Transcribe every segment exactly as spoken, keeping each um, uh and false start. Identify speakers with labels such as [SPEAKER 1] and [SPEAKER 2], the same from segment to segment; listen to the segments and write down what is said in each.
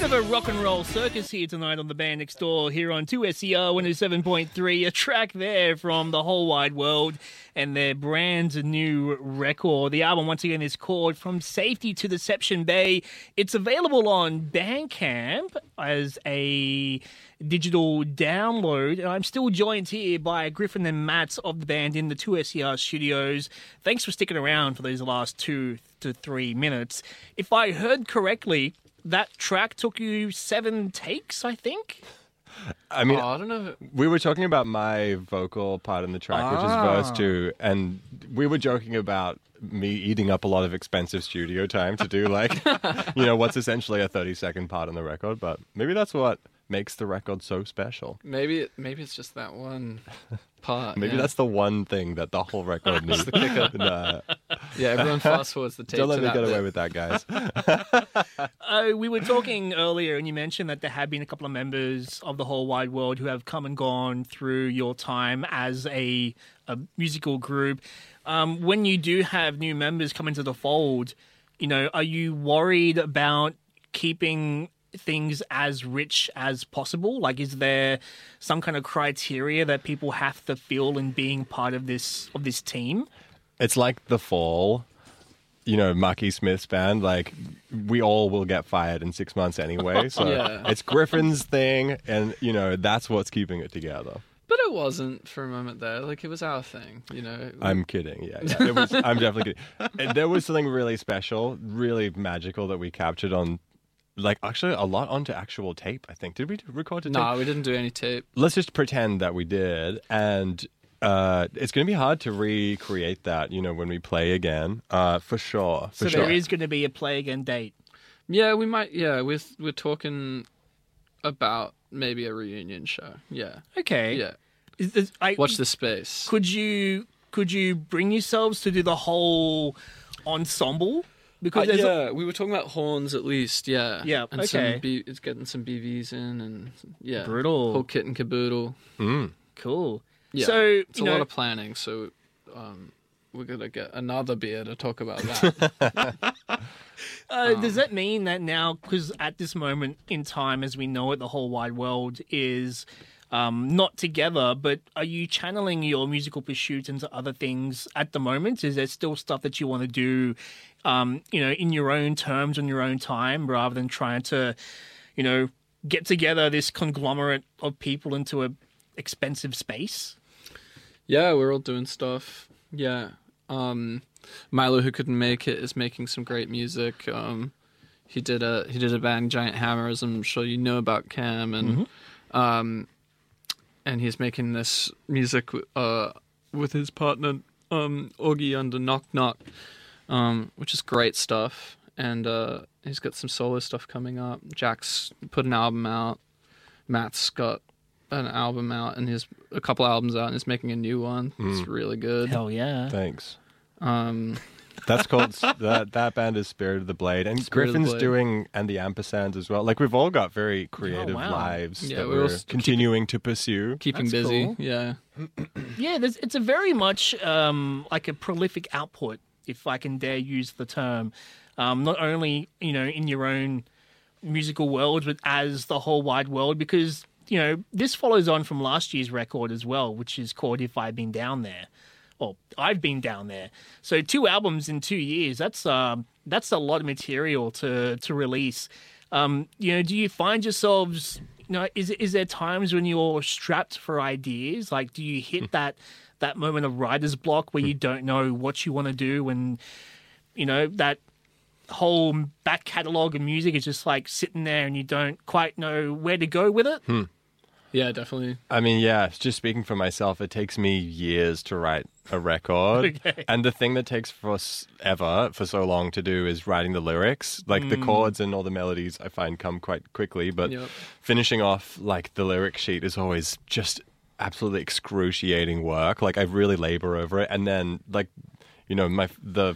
[SPEAKER 1] of a rock and roll circus here tonight on The Band Next Door here on two S E R one oh seven point three. A track there from The Whole Wide World and their brand new record. The album, once again, is called From Safety to Deception Bay. It's available on Bandcamp as a digital download. And I'm still joined here by Griffin and Matt of the band in the two S E R studios. Thanks for sticking around for these last two to three minutes. If I heard correctly, that track took you seven takes, I think?
[SPEAKER 2] I mean,
[SPEAKER 3] oh, I don't know.
[SPEAKER 2] We were talking about my vocal part in the track,
[SPEAKER 1] ah.
[SPEAKER 2] which is verse two, and we were joking about me eating up a lot of expensive studio time to do, like, you know, what's essentially a thirty-second part on the record, but maybe that's what makes the record so special.
[SPEAKER 3] Maybe maybe it's just that one part.
[SPEAKER 2] Maybe
[SPEAKER 3] yeah.
[SPEAKER 2] that's the one thing that the whole record needs.
[SPEAKER 3] the kicker.
[SPEAKER 2] Nah.
[SPEAKER 3] Yeah, everyone fast forwards the tape.
[SPEAKER 2] Don't let
[SPEAKER 3] to
[SPEAKER 2] me
[SPEAKER 3] that
[SPEAKER 2] get
[SPEAKER 3] bit.
[SPEAKER 2] away with that, guys.
[SPEAKER 1] Uh, we were talking earlier, and you mentioned that there have been a couple of members of The Whole Wide World who have come and gone through your time as a, a musical group. Um, when you do have new members come into the fold, you know, are you worried about keeping things as rich as possible? Like, is there some kind of criteria that people have to feel in being part of this of this team?
[SPEAKER 2] It's like The Fall, you know, Marky Smith's band. Like, we all will get fired in six months anyway. So
[SPEAKER 3] Yeah.
[SPEAKER 2] it's Griffin's thing, and, you know, that's what's keeping it together.
[SPEAKER 3] But it wasn't for a moment there. Like, it was our thing, you know.
[SPEAKER 2] I'm kidding. Yeah, yeah. It was, I'm definitely kidding. There was something really special, really magical that we captured on, like, actually a lot onto actual tape, I think. Did we record to tape?
[SPEAKER 3] No, we didn't do any tape.
[SPEAKER 2] Let's just pretend that we did, and uh, it's going to be hard to recreate that, you know, when we play again, uh, for sure. For
[SPEAKER 1] So
[SPEAKER 2] sure.
[SPEAKER 1] there is going to be a play again date.
[SPEAKER 3] Yeah, we might. Yeah, we're we're talking about maybe a reunion show. Yeah,
[SPEAKER 1] Okay.
[SPEAKER 3] yeah.
[SPEAKER 1] Is this, I,
[SPEAKER 3] Watch this space.
[SPEAKER 1] Could you could you bring yourselves to do the whole ensemble?
[SPEAKER 3] Uh,
[SPEAKER 1] Because there's
[SPEAKER 3] yeah, we were talking about horns at least. Yeah,
[SPEAKER 1] Yeah,
[SPEAKER 3] And
[SPEAKER 1] okay.
[SPEAKER 3] some B, it's getting some B Vs in, and yeah,
[SPEAKER 1] Brutal.
[SPEAKER 3] whole kit and caboodle.
[SPEAKER 2] Mm.
[SPEAKER 1] cool.
[SPEAKER 3] Yeah,
[SPEAKER 1] So
[SPEAKER 3] it's
[SPEAKER 1] you
[SPEAKER 3] a
[SPEAKER 1] know,
[SPEAKER 3] lot of planning. So um, we're gonna get another beer to talk about that.
[SPEAKER 1] uh, does that mean that now, because at this moment in time, as we know it, the whole wide world is um, not together, but are you channeling your musical pursuits into other things at the moment? Is there still stuff that you want to do, um, you know, in your own terms, on your own time, rather than trying to, you know, get together this conglomerate of people into a expensive space?
[SPEAKER 3] Yeah, we're all doing stuff. Yeah. Um, Milo, who couldn't make it, is making some great music. Um, he did a he did a band, Giant Hammer, as I'm sure you know about, Cam, and
[SPEAKER 1] Mm-hmm.
[SPEAKER 3] um, and he's making this music uh, with his partner um, Augie under Knock Knock, um, which is great stuff. And uh, he's got some solo stuff coming up. Jack's put an album out. Matt's got an album out, and he's a couple albums out, and he's making a new one. It's really good.
[SPEAKER 1] Hell yeah.
[SPEAKER 2] Thanks.
[SPEAKER 3] Um,
[SPEAKER 2] That's called that. That band is Spirit of the Blade, and
[SPEAKER 3] Spirit of the
[SPEAKER 2] Griffin's
[SPEAKER 3] Blade.
[SPEAKER 2] doing and the Ampersands as well. Like, we've all got very creative
[SPEAKER 1] wow.
[SPEAKER 2] lives
[SPEAKER 3] Yeah,
[SPEAKER 2] that
[SPEAKER 3] we're
[SPEAKER 2] we're
[SPEAKER 3] all
[SPEAKER 2] continuing to pursue.
[SPEAKER 3] keeping
[SPEAKER 1] That's
[SPEAKER 3] busy.
[SPEAKER 1] cool.
[SPEAKER 3] Yeah.
[SPEAKER 1] Yeah, there's, it's a very much um, like a prolific output, if I can dare use the term. Um, not only, you know, in your own musical world, but as the whole wide world, because, you know, this follows on from last year's record as well, which is called If I've Been Down There. Well, I've been down there. So two albums in two years, that's um, that's a lot of material to, to release. Um, you know, do you find yourselves, you know, is is there times when you're strapped for ideas? Like, do you hit that that moment of writer's block where you don't know what you want to do, and, you know, that whole back catalogue of music is just like sitting there and you don't quite know where to go with it?
[SPEAKER 3] Yeah, definitely.
[SPEAKER 2] I mean, yeah, just speaking for myself, it takes me years to write a record.
[SPEAKER 1] Okay.
[SPEAKER 2] And the thing that takes forever, for so long to do is writing the lyrics. Like, the chords and all the melodies, I find, come quite quickly. But
[SPEAKER 3] Yep.
[SPEAKER 2] finishing off, like, the lyric sheet is always just absolutely excruciating work. Like, I really labor over it. And then, like, you know, my the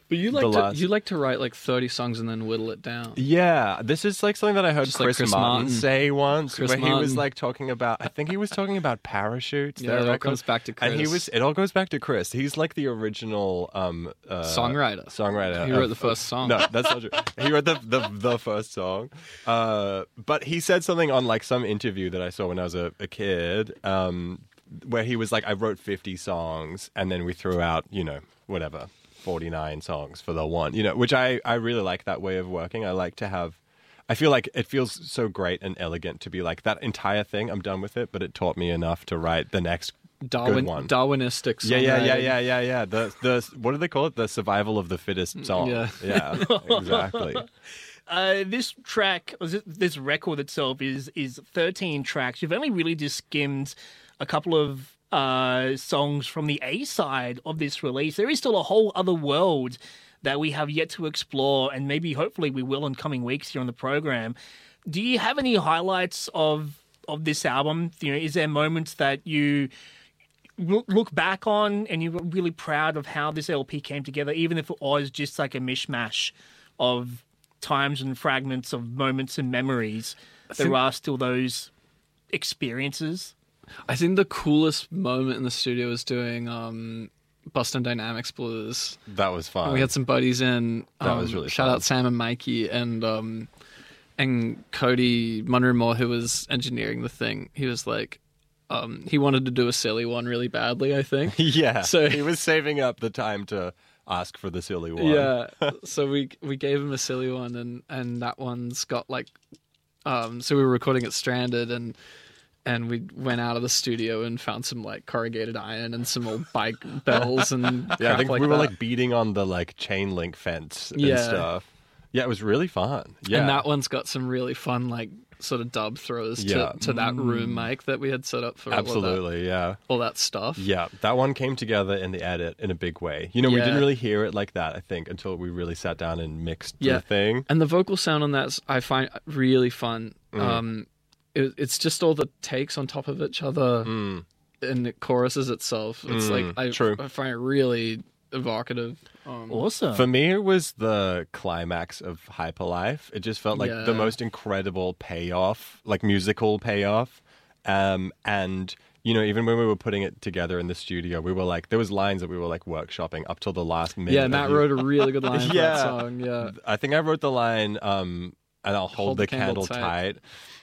[SPEAKER 3] But you like
[SPEAKER 2] the
[SPEAKER 3] to
[SPEAKER 2] last-
[SPEAKER 3] you like to write like thirty songs and then whittle it down.
[SPEAKER 2] Yeah, this is like something that I heard
[SPEAKER 3] Just like
[SPEAKER 2] Chris,
[SPEAKER 3] Chris
[SPEAKER 2] Martin,
[SPEAKER 3] Martin.
[SPEAKER 2] say once,
[SPEAKER 3] Chris
[SPEAKER 2] where he was
[SPEAKER 3] Martin.
[SPEAKER 2] like talking about. I think he was talking about parachutes.
[SPEAKER 3] Yeah,
[SPEAKER 2] their
[SPEAKER 3] it all
[SPEAKER 2] record.
[SPEAKER 3] comes back to Chris.
[SPEAKER 2] And he was. It all goes back to Chris. He's like the original um, uh,
[SPEAKER 3] Songwriter.
[SPEAKER 2] Songwriter.
[SPEAKER 3] He
[SPEAKER 2] of-
[SPEAKER 3] wrote the first song.
[SPEAKER 2] No, that's not true. He wrote the the, the first song. Uh, but he said something on like some interview that I saw when I was a, a kid, um, where he was like, "I wrote fifty songs, and then we threw out, you know, whatever." forty-nine songs for the one, you know, which I, I really like that way of working. I like to have, I feel like it feels so great and elegant to be like, that entire thing, I'm done with it, but it taught me enough to write the next
[SPEAKER 3] Darwin,
[SPEAKER 2] good one.
[SPEAKER 3] Darwinistic.
[SPEAKER 2] Yeah, yeah, yeah,
[SPEAKER 3] songwriting.
[SPEAKER 2] yeah, yeah, yeah. The, the, what do they call it? The survival of the fittest song.
[SPEAKER 3] Yeah.
[SPEAKER 2] Yeah, exactly.
[SPEAKER 1] Uh, this track, or this- this record itself, is is thirteen tracks. You've only really just skimmed a couple of uh, songs from the A side of this release. There is still a whole other world that we have yet to explore, and maybe hopefully we will in coming weeks here on the program. Do you have any highlights of of this album? You know, is there moments that you loo- look back on and you're really proud of how this L P came together, even if it was just like a mishmash of times and fragments of moments and memories? There
[SPEAKER 3] think-
[SPEAKER 1] are still those experiences.
[SPEAKER 3] I think the coolest moment in the studio was doing um, Boston Dynamics Blues.
[SPEAKER 2] That was fun.
[SPEAKER 3] We had some buddies in. Um,
[SPEAKER 2] That was really
[SPEAKER 3] shout
[SPEAKER 2] fun.
[SPEAKER 3] out Sam and Mikey and um, and Cody Munro, who was engineering the thing. He was like, um, he wanted to do a silly one really badly, I think.
[SPEAKER 2] yeah.
[SPEAKER 3] So-
[SPEAKER 2] he was saving up the time to ask for the silly one.
[SPEAKER 3] Yeah. So we we gave him a silly one, and and that one's got like, um. So we were recording at Stranded, and and we went out of the studio and found some like corrugated iron and some old bike bells and
[SPEAKER 2] Yeah, I
[SPEAKER 3] crap
[SPEAKER 2] think
[SPEAKER 3] like
[SPEAKER 2] we were
[SPEAKER 3] that.
[SPEAKER 2] like beating on the like chain link fence and
[SPEAKER 3] Yeah.
[SPEAKER 2] stuff. Yeah, it was really fun. Yeah.
[SPEAKER 3] And that one's got some really fun like sort of dub throws
[SPEAKER 2] Yeah.
[SPEAKER 3] to, to that room mic that we had set up for all of that,
[SPEAKER 2] Absolutely, yeah.
[SPEAKER 3] all that stuff.
[SPEAKER 2] Yeah, that one came together in the edit in a big way. You know, we
[SPEAKER 3] Yeah.
[SPEAKER 2] didn't really hear it like that, I think, until we really sat down and mixed
[SPEAKER 3] Yeah.
[SPEAKER 2] the thing.
[SPEAKER 3] And the vocal sound on that I find really fun.
[SPEAKER 2] Mm.
[SPEAKER 3] Um, it, it's just all the takes on top of each other,
[SPEAKER 2] Mm.
[SPEAKER 3] and it choruses itself. It's
[SPEAKER 2] Mm,
[SPEAKER 3] like I,
[SPEAKER 2] true.
[SPEAKER 3] I find it really evocative. Um,
[SPEAKER 1] Awesome.
[SPEAKER 2] For me, it was the climax of Hyperlife. It just felt like
[SPEAKER 3] Yeah.
[SPEAKER 2] the most incredible payoff, like musical payoff. Um, and, you know, even when we were putting it together in the studio, we were like, there was lines that we were like workshopping up till the last minute.
[SPEAKER 3] yeah,
[SPEAKER 2] of
[SPEAKER 3] Matt
[SPEAKER 2] you-
[SPEAKER 3] wrote a really good line for
[SPEAKER 2] Yeah.
[SPEAKER 3] that song. Yeah,
[SPEAKER 2] I think I wrote the line, um, and I'll hold, the, candle, tight.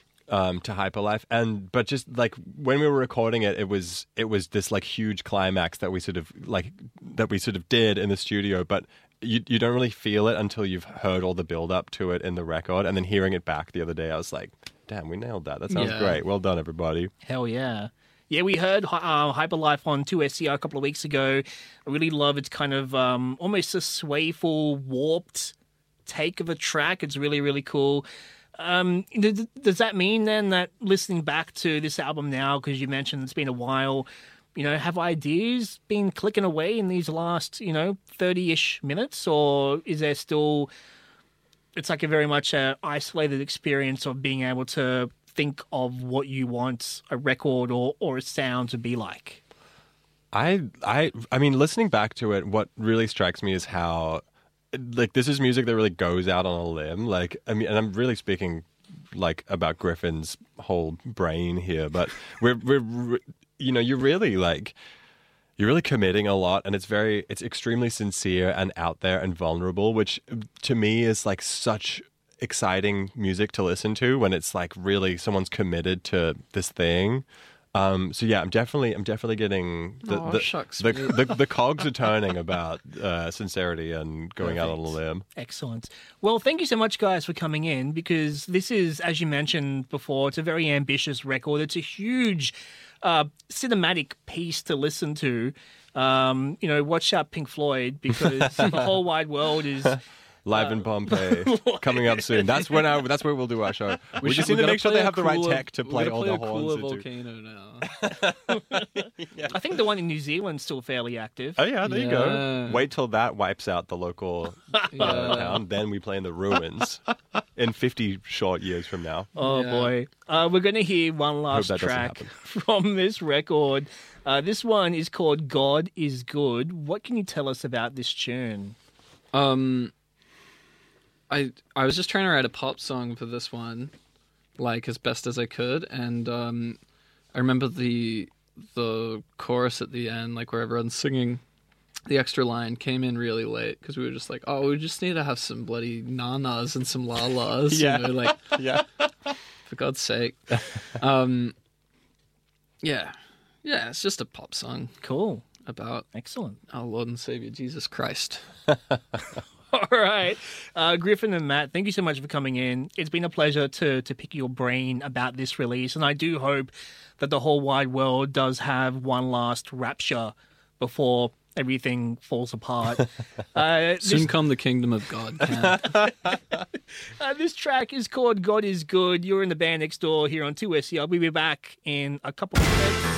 [SPEAKER 2] Um, to Hyperlife, and but just like when we were recording it, it was it was this like huge climax that we sort of like that we sort of did in the studio, but you you don't really feel it until you've heard all the build up to it in the record, and then hearing it back the other day, I was like, damn, we nailed that. That sounds
[SPEAKER 3] Yeah.
[SPEAKER 2] great. Well done, everybody.
[SPEAKER 1] Hell yeah. Yeah, we heard uh, Hyperlife on two S C R a couple of weeks ago. I really love its kind of um, almost a swayful, warped take of a track. It's really, really cool. Um, th- does that mean then that listening back to this album now, because you mentioned it's been a while, you know, have ideas been clicking away in these last, you know, thirty-ish minutes? Or is there still, it's like a very much a isolated experience of being able to think of what you want a record or, or a sound to be like?
[SPEAKER 2] I I I mean, listening back to it, what really strikes me is how like this is music that really goes out on a limb. Like I mean, and I'm really speaking like about Griffin's whole brain here, but we're we're you know, you're really like you're really committing a lot, and it's very it's extremely sincere and out there and vulnerable, which to me is like such exciting music to listen to when it's like really someone's committed to this thing. Um, so yeah, I'm definitely, I'm definitely getting the
[SPEAKER 3] Aw,
[SPEAKER 2] the,
[SPEAKER 3] shucks,
[SPEAKER 2] the,
[SPEAKER 3] mate.
[SPEAKER 2] the the cogs are turning about uh, sincerity and going out on a
[SPEAKER 1] Perfect.
[SPEAKER 2] limb.
[SPEAKER 1] Excellent. Well, thank you so much, guys, for coming in, because this is, as you mentioned before, it's a very ambitious record. It's a huge uh, cinematic piece to listen to. Um, you know, watch out Pink Floyd, because the whole wide world is...
[SPEAKER 2] Live in Pompeii, coming up soon. That's when I, that's where we'll do our show. We, just
[SPEAKER 3] we
[SPEAKER 2] need to
[SPEAKER 3] gotta
[SPEAKER 2] make sure
[SPEAKER 3] play
[SPEAKER 2] they
[SPEAKER 3] a
[SPEAKER 2] have the right
[SPEAKER 3] cooler-
[SPEAKER 2] tech to
[SPEAKER 3] we
[SPEAKER 2] play
[SPEAKER 3] gotta
[SPEAKER 2] all
[SPEAKER 3] play
[SPEAKER 2] the
[SPEAKER 3] a cooler
[SPEAKER 2] horns. into-
[SPEAKER 3] volcano now.
[SPEAKER 1] I think the one in New Zealand's still fairly active.
[SPEAKER 2] Oh yeah, there you go.
[SPEAKER 3] Yeah.
[SPEAKER 2] Wait till that wipes out the local uh,
[SPEAKER 3] Yeah.
[SPEAKER 2] town, then we play in the ruins in fifty short years from now.
[SPEAKER 1] Oh
[SPEAKER 3] Yeah.
[SPEAKER 1] boy. Uh, we're going to hear one last
[SPEAKER 2] that doesn't
[SPEAKER 1] track
[SPEAKER 2] happen.
[SPEAKER 1] from this record. Uh, this one is called God is Good. What can you tell us about this tune?
[SPEAKER 3] Um, I I was just trying to write a pop song for this one, like as best as I could, and um, I remember the the chorus at the end, like where everyone's singing. The extra line came in really late because we were just like, oh, we just need to have some bloody nanas and some la-las.
[SPEAKER 2] Yeah.
[SPEAKER 3] And we were like,
[SPEAKER 2] Yeah.
[SPEAKER 3] for God's sake. Um, yeah. Yeah, it's just a pop song
[SPEAKER 1] Cool.
[SPEAKER 3] about
[SPEAKER 1] Excellent.
[SPEAKER 3] our Lord and Savior, Jesus Christ.
[SPEAKER 1] All right. Uh, Griffin and Matt, thank you so much for coming in. It's been a pleasure to to pick your brain about this release, and I do hope that the whole wide world does have one last rapture before everything falls apart. Uh,
[SPEAKER 3] Soon
[SPEAKER 1] this,
[SPEAKER 3] come the kingdom of God. Cam.
[SPEAKER 1] uh, this track is called God is Good. You're in the band next door here on two S C R. We'll be back in a couple of minutes.